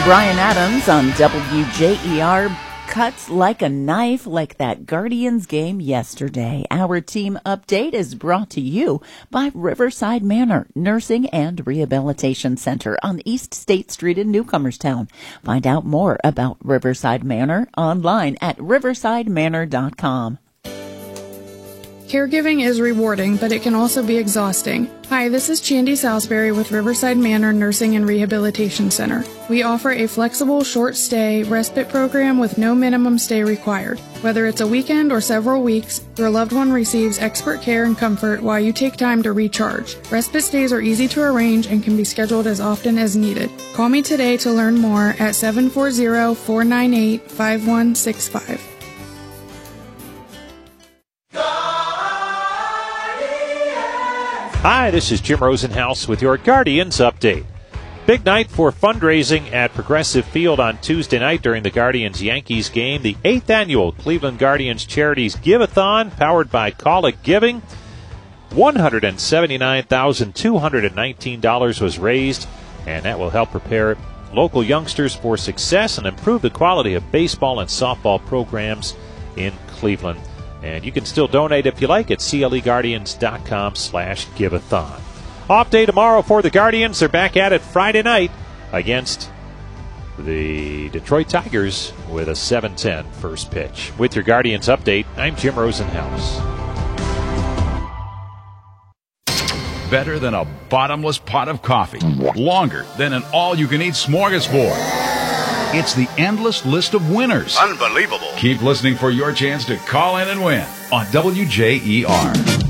Brian Adams on WJER cuts like a knife, like that Guardians game yesterday. Our team update is brought to you by Riverside Manor Nursing and Rehabilitation Center on East State Street in Newcomerstown. Find out more about Riverside Manor online at riversidemanor.com. Caregiving is rewarding, but it can also be exhausting. Hi, this is Chandy Salisbury with Riverside Manor Nursing and Rehabilitation Center. We offer a flexible, short-stay respite program with no minimum stay required. Whether it's a weekend or several weeks, your loved one receives expert care and comfort while you take time to recharge. Respite stays are easy to arrange and can be scheduled as often as needed. Call me today to learn more at 740-498-5165. Hi, this is Jim Rosenhaus with your Guardians Update. Big night for fundraising at Progressive Field on Tuesday night during the Guardians-Yankees game. The 8th annual Cleveland Guardians Charities Give-A-Thon, powered by Call It Giving. $179,219 was raised, and that will help prepare local youngsters for success and improve the quality of baseball and softball programs in Cleveland. And you can still donate if you like at cleguardians.com/giveathon. Off day tomorrow for the Guardians. They're back at it Friday night against the Detroit Tigers with a 7:10 first pitch. With your Guardians update, I'm Jim Rosenhaus. Better than a bottomless pot of coffee. Longer than an all-you-can-eat smorgasbord. It's the endless list of winners. Unbelievable. Keep listening for your chance to call in and win on WJER.